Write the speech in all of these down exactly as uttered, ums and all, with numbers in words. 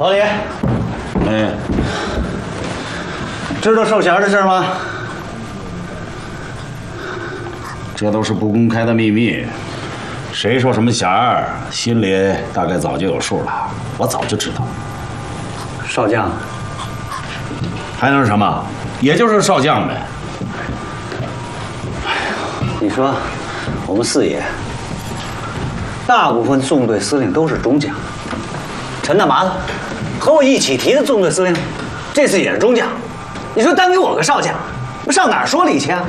老李， 哎， 知道受钱的事吗？ 这都是不公开的秘密，谁说什么弦儿，心里大概早就有数了。我早就知道。 少将， 还能是什么？也就是少将呗。 你说，我们四野大部分纵队司令都是中将，陈大麻子和我一起提的纵队司令，这次也是中将。你说单给我个少将，我上哪儿说理去啊？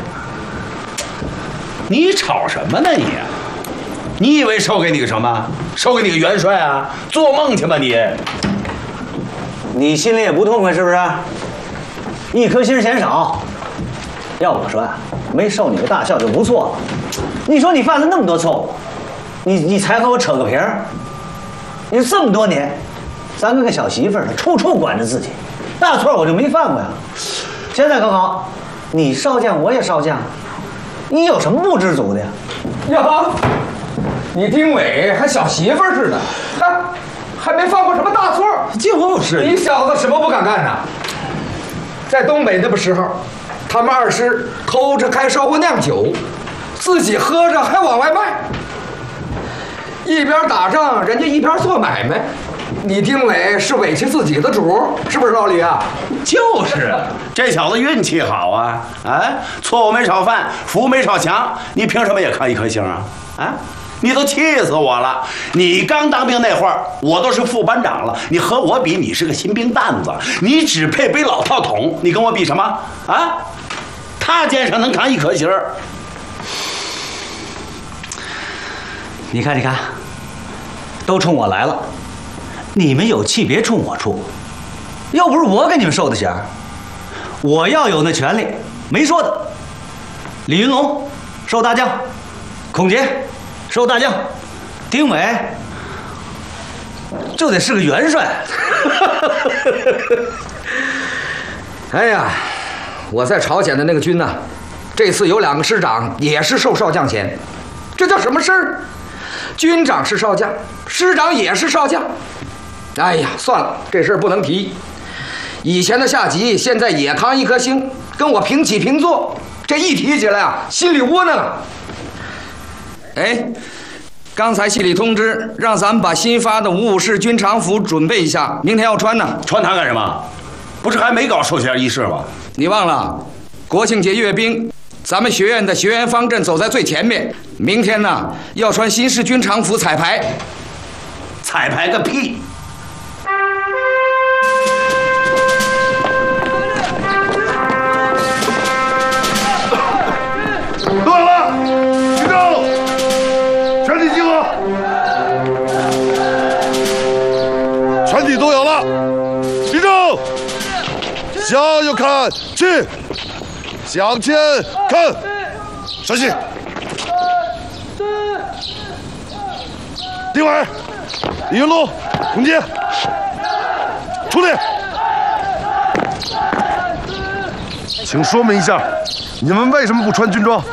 你吵什么呢你？你以为授给你个什么？授给你个元帅啊？做梦去吧你！ 你心里也不痛快是不是？一颗心嫌少。要我说啊，没受你个大校就不错了。你说你犯了那么多错误，你你才和我扯个皮儿。你说这么多年，咱跟个小媳妇儿的，处处管着自己，大错我就没犯过呀。现在可好，你少将我也少将，你有什么不知足的呀？ 呀，你丁伟还小媳妇儿似的，还还没犯过什么大错， 就是。 你小子什么不敢干呢？在东北那个时候，他们二师偷着开烧锅酿酒，自己喝着还往外卖，一边打仗人家一边做买卖。你丁伟是委屈自己的主，是不是老李啊？ 就是，这小子运气好啊！啊，错误没少犯，福没少享，你凭什么也看一颗星啊？啊，你都气死我了！你刚当兵那会儿，我都是副班长了，你和我比，你是个新兵蛋子，你只配背老套桶，你跟我比什么啊？他肩上能扛一颗星儿。 你看，你看，都冲我来了。你们有气别冲我出，又不是我给你们授的衔儿，我要有那权利，没说的。李云龙授大将，孔杰授大将，丁伟就得是个元帅。 哎呀，我在朝鲜的那个军呢、啊，这次有两个师长也是授少将衔，这叫什么事儿？军长是少将，师长也是少将。哎呀，算了，这事儿不能提。以前的下级现在也扛一颗星，跟我平起平坐，这一提起来啊，心里窝囊啊。哎，刚才系里通知让咱们把新发的五五式军常服准备一下，明天要穿呢。 穿它干什么？不是还没搞授衔仪式吗？ 你忘了，国庆节阅兵，咱们学院的学员方阵走在最前面。明天呢，要穿新式军常服彩排。 彩排个屁！ 都好了，集中，全体集合，全体都有了，集中，向右看齐，向前看，稍息。丁伟、李云龙、孔杰，出列。请说明一下，你们为什么不穿军装？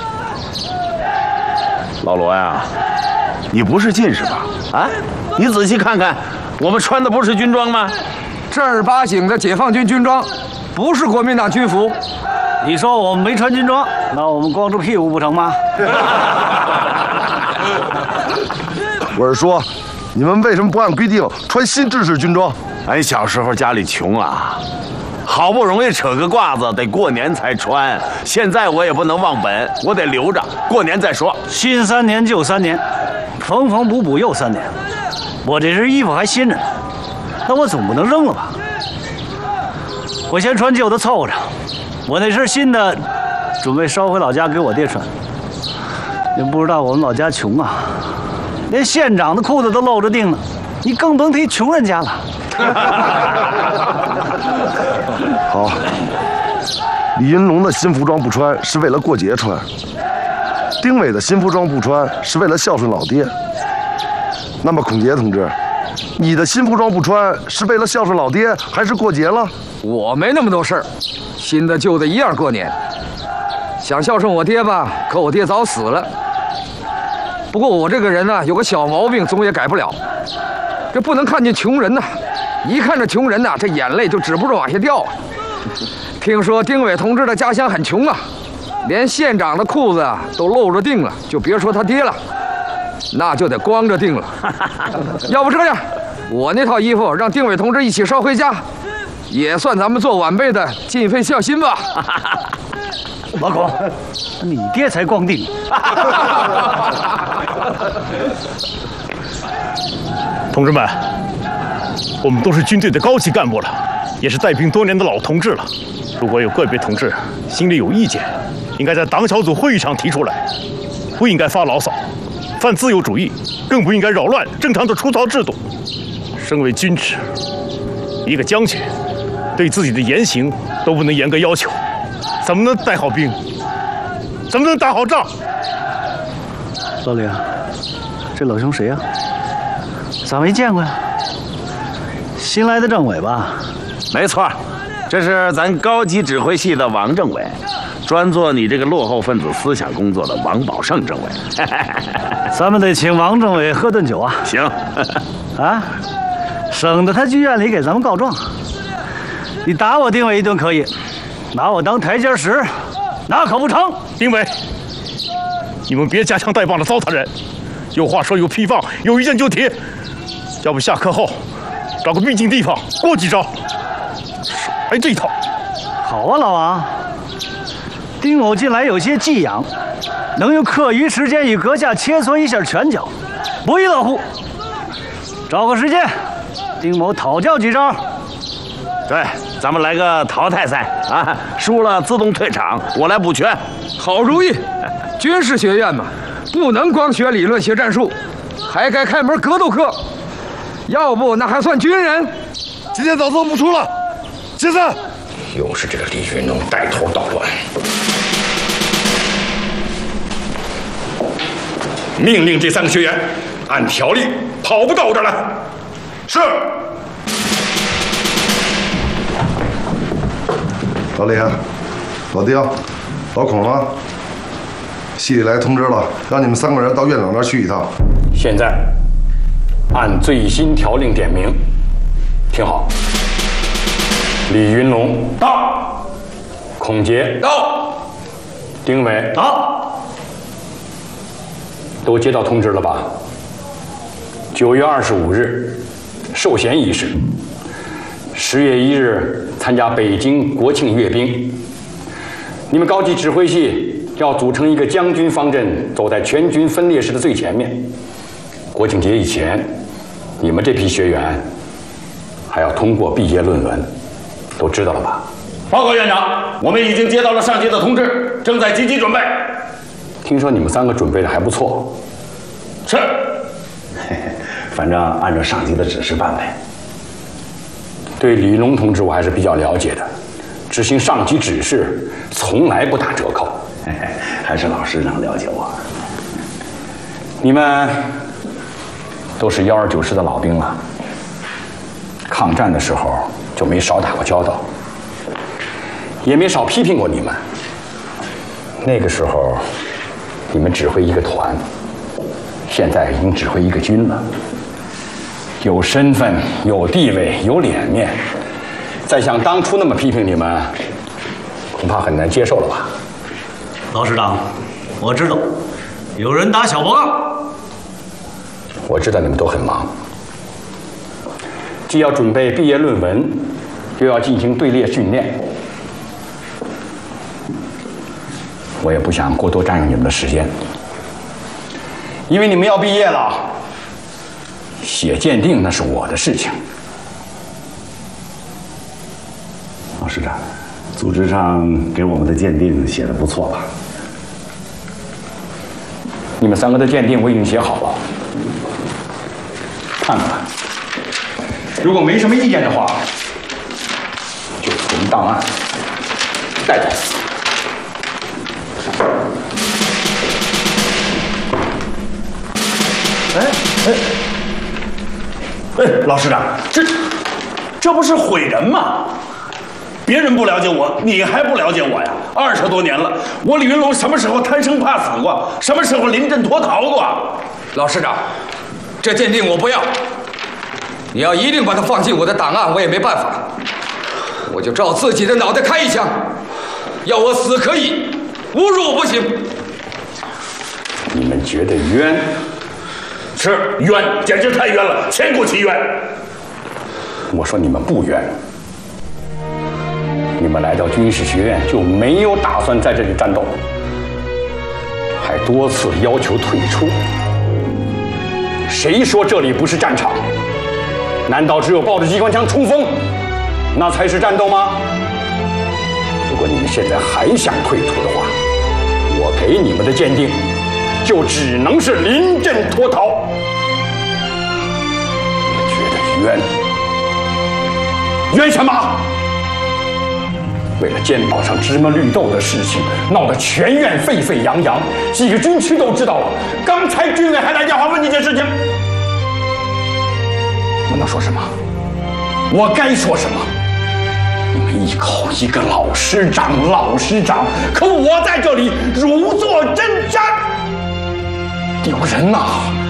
老罗呀，你不是近视吧？啊，你仔细看看，我们穿的不是军装吗？ 正儿八经的解放军军装，不是国民党军服。 你说我们没穿军装，那我们光着屁股不成吗？ 我是说，你们为什么不按规定穿新制式军装？ 俺小时候家里穷啊，好不容易扯个褂子，得过年才穿。现在我也不能忘本，我得留着，过年再说。 新三年旧三年，缝缝补补又三年。我这身衣服还新着呢，那我总不能扔了吧？我先穿旧的凑着，我那身新的准备捎回老家给我爹穿。你不知道我们老家穷啊，连县长的裤子都露着腚呢，你更甭提穷人家了。 好，李云龙的新服装不穿是为了过节穿，丁伟的新服装不穿是为了孝顺老爹。那么孔杰同志，你的新服装不穿是为了孝顺老爹，还是过节了？ 我没那么多事儿，新的旧的一样过年。想孝顺我爹吧，可我爹早死了。不过我这个人呢、啊，有个小毛病，总也改不了，这不能看见穷人呐、啊， 一看这穷人呐、啊，这眼泪就止不住往下掉啊。听说丁伟同志的家乡很穷啊，连县长的裤子啊都露着腚了，就别说他爹了，那就得光着腚了。要不这样，我那套衣服让丁伟同志一起捎回家，也算咱们做晚辈的尽一份孝心吧。 老孔，你爹才光腚。 同志们，我们都是军队的高级干部了，也是带兵多年的老同志了。如果有个别同志心里有意见，应该在党小组会议上提出来，不应该发牢骚，犯自由主义，更不应该扰乱正常的出操制度。身为军职，一个将军对自己的言行都不能严格要求，怎么能带好兵？怎么能打好仗？ 老李啊，这老兄谁呀、啊？咋没见过呀？新来的政委吧？ 没错，这是咱高级指挥系的王政委，专做你这个落后分子思想工作的王宝胜政委。 咱们得请王政委喝顿酒啊！ 行， 啊，省得他剧院里给咱们告状。你打我丁伟一顿可以，拿我当台阶使，那可不成。 丁伟，你们别夹枪带棒的糟蹋人，有话说有屁放，有一阵就提。要不下课后找个僻静地方过几招，还这一套。 好啊，老王，丁某近来有些寄养，能用课余时间与阁下切磋一下拳脚，不亦乐乎。找个时间，丁某讨教几招。 对，咱们来个淘汰赛啊，输了自动退场，我来补拳。 好主意，军事学院嘛，不能光学理论学战术，还该开门格斗课。要不那还算军人？ 今天早操不出了，解散。 又是这个李云龙带头捣乱。命令这三个学员按条例跑步到我这儿来。是。 老李、老丁、老孔啊，系里来通知了，让你们三个人到院长那儿去一趟。 现在按最新条令点名，听好。李云龙到，孔杰到，丁伟到， 都接到通知了吧？九月二十五日授衔仪式，十月一日参加北京国庆阅兵。你们高级指挥系要组成一个将军方阵，走在全军分列式的最前面。国庆节以前，你们这批学员还要通过毕业论文，都知道了吧？ 报告院长，我们已经接到了上级的通知，正在积极准备。 听说你们三个准备的还不错。 是， 反正按照上级的指示办呗。 对李云龙同志我还是比较了解的，执行上级指示从来不打折扣。 还是老师长了解我。 你们都是幺二九师的老兵了，抗战的时候就没少打过交道，也没少批评过你们。那个时候你们指挥一个团，现在已经指挥一个军了，有身份、有地位、有脸面，再像当初那么批评你们，恐怕很难接受了吧？ 老师长，我知道，有人打小报告。 我知道你们都很忙，既要准备毕业论文，又要进行队列训练。我也不想过多占用你们的时间，因为你们要毕业了，写鉴定那是我的事情。 老师长，组织上给我们的鉴定写的不错吧？ 你们三个的鉴定我已经写好了，看看，如果没什么意见的话，就存档案，带走。 哎哎哎，老师长，这这不是毁人吗？别人不了解我，你还不了解我呀？二十多年了，我李云龙什么时候贪生怕死过？什么时候临阵脱逃过？ 老师长，这鉴定我不要。 你要一定把他放进我的档案，我也没办法，我就照自己的脑袋开一枪。要我死可以，侮辱我不行。 你们觉得冤？ 是冤，简直太冤了，千古其冤。 我说你们不冤。你们来到军事学院就没有打算在这里战斗，还多次要求退出。谁说这里不是战场？难道只有抱着机关枪冲锋，那才是战斗吗？如果你们现在还想退出的话，我给你们的鉴定就只能是临阵脱逃。你们觉得冤？冤什么？为了肩膀上芝麻绿豆的事情，闹得全院沸沸扬扬，几个军区都知道了。刚才军委还打电话问这件事情，我能说什么？我该说什么？你们一口一个老师长，老师长，可我在这里如坐针毡，丢人呐！